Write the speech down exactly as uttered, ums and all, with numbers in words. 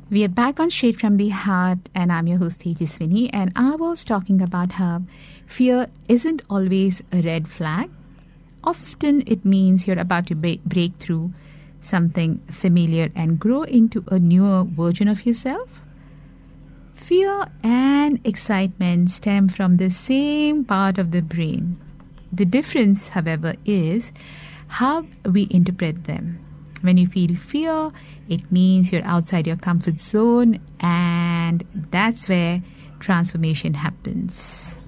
We are back on Straight from the Heart, and I'm your host Tejaswini, and I was talking about how fear isn't always a red flag. Often it means you're about to ba- break through something familiar and grow into a newer version of yourself. Fear and excitement stem from the same part of the brain. The difference, however, is how we interpret them. When you feel fear, it means you're outside your comfort zone, and that's where transformation happens.